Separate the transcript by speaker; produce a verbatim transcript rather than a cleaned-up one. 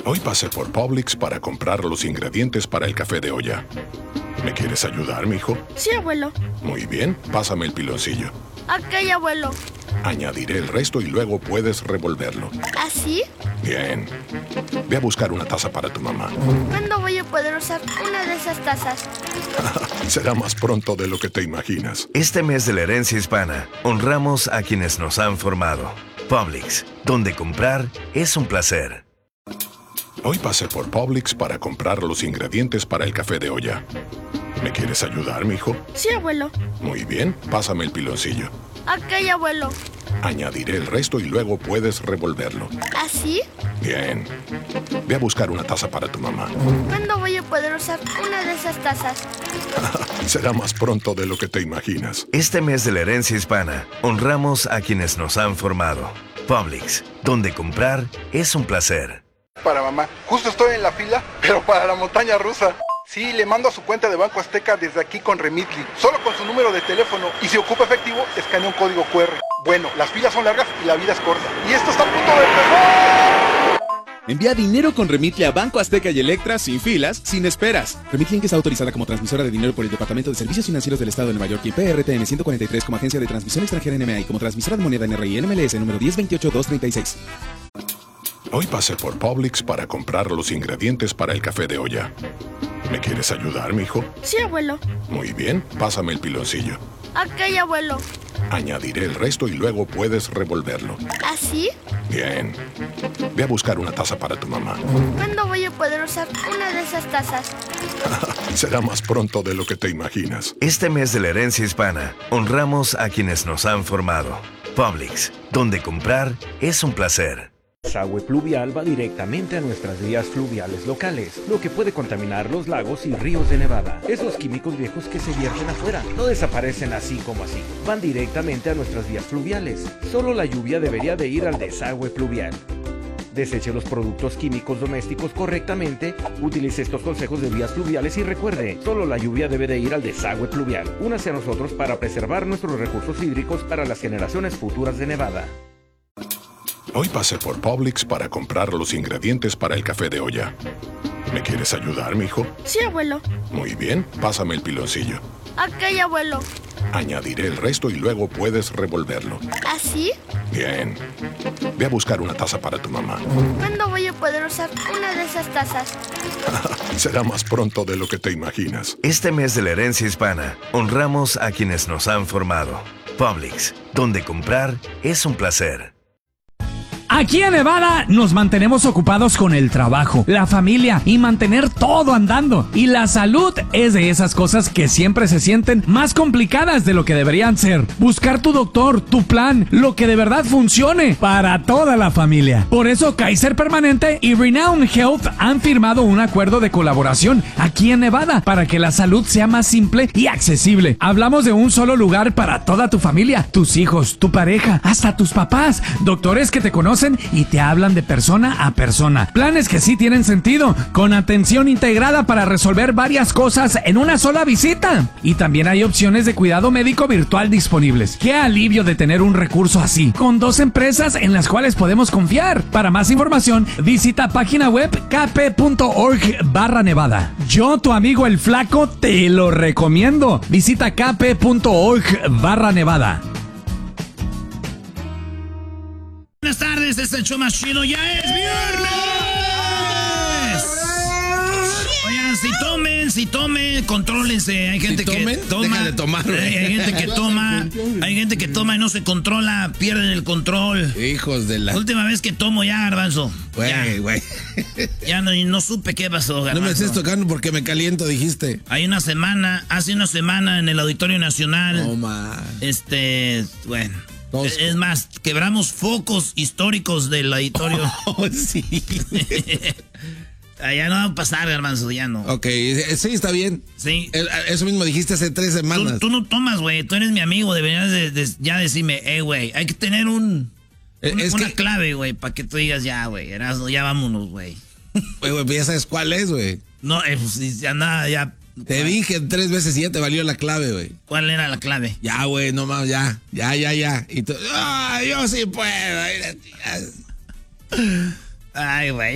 Speaker 1: Hoy pasé por Publix para comprar los ingredientes para el café de olla. ¿Me quieres ayudar, mijo?
Speaker 2: Sí, abuelo.
Speaker 1: Muy bien, pásame el piloncillo.
Speaker 2: Ok, abuelo.
Speaker 1: Añadiré el resto y luego puedes revolverlo.
Speaker 2: ¿Así?
Speaker 1: Bien. Ve a buscar una taza para tu mamá.
Speaker 2: ¿Cuándo voy a poder usar una de esas tazas?
Speaker 1: Será más pronto de lo que te imaginas.
Speaker 3: Este mes de la herencia hispana, honramos a quienes nos han formado. Publix, donde comprar es un placer.
Speaker 1: Hoy pasé por Publix para comprar los ingredientes para el café de olla. ¿Me quieres ayudar, mijo?
Speaker 2: Sí, abuelo.
Speaker 1: Muy bien, pásame el piloncillo.
Speaker 2: Ok, abuelo.
Speaker 1: Añadiré el resto y luego puedes revolverlo.
Speaker 2: ¿Así?
Speaker 1: Bien. Ve a buscar una taza para tu mamá.
Speaker 2: ¿Cuándo voy a poder usar una de esas tazas?
Speaker 1: Será más pronto de lo que te imaginas.
Speaker 3: Este mes de la herencia hispana, honramos a quienes nos han formado. Publix, donde comprar es un placer.
Speaker 4: Para mamá, justo estoy en la fila, pero para la montaña rusa. Sí, le mando a su cuenta de Banco Azteca desde aquí con Remitly, solo con su número de teléfono, y si ocupa efectivo, escanea un código cu erre. Bueno, las filas son largas y la vida es corta. Y esto está a punto de empezar.
Speaker 5: Envía dinero con Remitly a Banco Azteca y Electra sin filas, sin esperas. Remitly es autorizada como transmisora de dinero por el Departamento de Servicios Financieros del Estado de Nueva York y P R T N ciento cuarenta y tres como agencia de transmisión extranjera N M A y como transmisora de moneda N R I y N M L S número diez veintiocho dos treinta y seis.
Speaker 1: Hoy pasé por Publix para comprar los ingredientes para el café de olla. ¿Me quieres ayudar, mijo?
Speaker 2: Sí, abuelo.
Speaker 1: Muy bien, pásame el piloncillo.
Speaker 2: Ok, abuelo.
Speaker 1: Añadiré el resto y luego puedes revolverlo.
Speaker 2: ¿Así?
Speaker 1: Bien. Ve a buscar una taza para tu mamá.
Speaker 2: ¿Cuándo voy a poder usar una de esas tazas?
Speaker 1: Será más pronto de lo que te imaginas.
Speaker 3: Este mes de la herencia hispana, honramos a quienes nos han formado. Publix, donde comprar es un placer.
Speaker 6: El desagüe pluvial va directamente a nuestras vías fluviales locales, lo que puede contaminar los lagos y ríos de Nevada. Esos químicos viejos que se vierten afuera no desaparecen así como así, van directamente a nuestras vías fluviales. Solo la lluvia debería de ir al desagüe pluvial. Deseche los productos químicos domésticos correctamente, utilice estos consejos de vías fluviales y recuerde, solo la lluvia debe de ir al desagüe pluvial. Únase a nosotros para preservar nuestros recursos hídricos para las generaciones futuras de Nevada.
Speaker 1: Hoy pasé por Publix para comprar los ingredientes para el café de olla. ¿Me quieres ayudar, mijo?
Speaker 2: Sí, abuelo.
Speaker 1: Muy bien, pásame el piloncillo.
Speaker 2: Ok, abuelo.
Speaker 1: Añadiré el resto y luego puedes revolverlo.
Speaker 2: ¿Así?
Speaker 1: Bien. Ve a buscar una taza para tu mamá.
Speaker 2: ¿Cuándo voy a poder usar una de esas tazas?
Speaker 1: Será más pronto de lo que te imaginas.
Speaker 3: Este mes de la herencia hispana, honramos a quienes nos han formado. Publix, donde comprar es un placer.
Speaker 7: Aquí en Nevada nos mantenemos ocupados con el trabajo, la familia y mantener todo andando. Y la salud es de esas cosas que siempre se sienten más complicadas de lo que deberían ser. Buscar tu doctor, tu plan, lo que de verdad funcione para toda la familia. Por eso Kaiser Permanente y Renown Health han firmado un acuerdo de colaboración aquí en Nevada para que la salud sea más simple y accesible. Hablamos de un solo lugar para toda tu familia, tus hijos, tu pareja, hasta tus papás, doctores que te conocen y te hablan de persona a persona. Planes que sí tienen sentido, con atención integrada para resolver varias cosas en una sola visita. Y también hay opciones de cuidado médico virtual disponibles. Qué alivio de tener un recurso así, con dos empresas en las cuales podemos confiar. Para más información, visita página web kp.org barra Nevada. Yo, tu amigo el flaco, te lo recomiendo. Visita kp.org barra Nevada.
Speaker 8: Buenas tardes, este es el show más chido, ya es viernes. Oigan, si tomen, si tomen, contrólense. Hay gente
Speaker 9: si tomen,
Speaker 8: que toma,
Speaker 9: deja de tomar,
Speaker 8: hay, hay gente que toma, hay gente que toma y no se controla, pierden el control.
Speaker 9: Hijos de la...
Speaker 8: La última vez que tomo ya, Garbanzo.
Speaker 9: Güey, güey.
Speaker 8: Ya no, no supe qué pasó, Garbanzo.
Speaker 9: No me estés tocando porque me caliento, dijiste.
Speaker 8: Hay una semana, hace una semana en el Auditorio Nacional.
Speaker 9: No, man.
Speaker 8: Este, bueno...
Speaker 9: Tosco.
Speaker 8: Es más, quebramos focos históricos del auditorio.
Speaker 9: Oh, sí.
Speaker 8: Ya no va a pasar, Garbanzo, ya no.
Speaker 9: Ok, sí, está bien.
Speaker 8: Sí.
Speaker 9: Eso mismo dijiste hace tres semanas.
Speaker 8: Tú, tú no tomas, güey. Tú eres mi amigo. Deberías de, de, ya decirme, eh, güey, hay que tener un, un
Speaker 9: es
Speaker 8: una
Speaker 9: que...
Speaker 8: clave, güey, para que tú digas, ya, güey, ya vámonos, güey.
Speaker 9: Güey, güey, ya sabes cuál es, güey.
Speaker 8: No, eh, pues ya nada, ya...
Speaker 9: Te dije tres veces y ya te valió la clave, güey.
Speaker 8: ¿Cuál era la clave?
Speaker 9: Ya, güey, no más, ya, ya, ya, ya. Y tú, ah, yo sí puedo.
Speaker 8: Ay, güey.